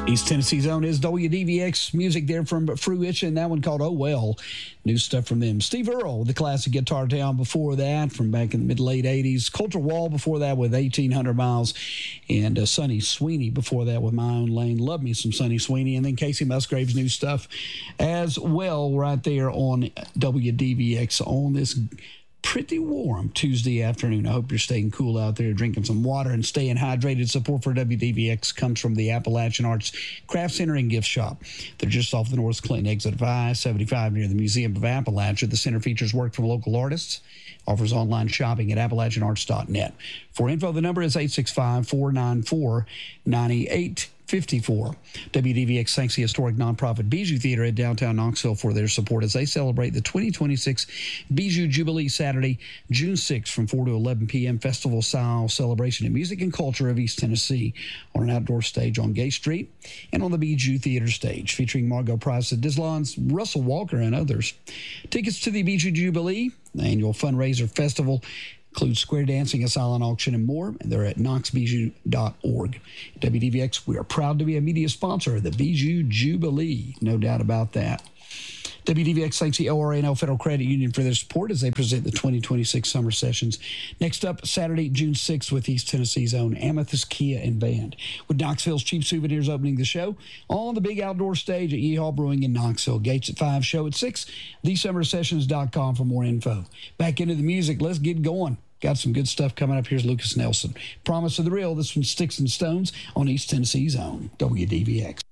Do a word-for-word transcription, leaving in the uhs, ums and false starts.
East Tennessee Zone is W D V X music there from Fruition. That one called Oh Well. New stuff from them. Steve Earle, the classic Guitar Town before that, from back in the mid-late eighties. Coulter Wall before that with eighteen hundred miles. And uh, Sonny Sweeney before that with My Own Lane. Love me some Sonny Sweeney. And then Casey Musgrave's new stuff as well right there on W D V X on this pretty warm Tuesday afternoon. I hope you're staying cool out there, drinking some water and staying hydrated. Support for W D V X comes from the Appalachian Arts Craft Center and Gift Shop. They're just off the North Clinton exit of I seventy-five near the Museum of Appalachia. The center features work from local artists, offers online shopping at appalachian arts dot net. For info, the number is eight six five, four nine four, nine eight five four. W D V X thanks the historic nonprofit Bijou Theater at downtown Knoxville for their support as they celebrate the twenty twenty-six Bijou Jubilee Saturday, June sixth from four to eleven p.m. festival-style celebration of music and culture of East Tennessee on an outdoor stage on Gay Street and on the Bijou Theater stage, featuring Margot Price of Dislons, Russell Walker, and others. Tickets to the Bijou Jubilee, the annual fundraiser festival, includes square dancing, a silent auction, and more, and they're at knox bijou dot org. At W D V X, we are proud to be a media sponsor of the Bijou Jubilee, no doubt about that. W D V X thanks the O R A and L Federal Credit Union for their support as they present the twenty twenty-six Summer Sessions. Next up, Saturday, June sixth, with East Tennessee's own Amethyst Kia and Band, with Knoxville's Cheap Souvenirs opening the show on the big outdoor stage at Yeehaw Brewing in Knoxville. Gates at five, show at six. the summer sessions dot com for more info. Back into the music. Let's get going. Got some good stuff coming up. Here's Lucas Nelson. Promise of the Real. This one, Sticks and Stones on East Tennessee's own W D V X.